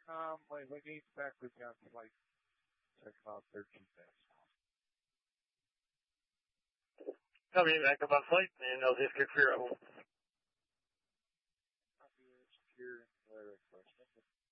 Like 8 back with me on flight. Check about 13 minutes. I'll be back up on flight, and I'll just get clear out. Copy, secure, whatever,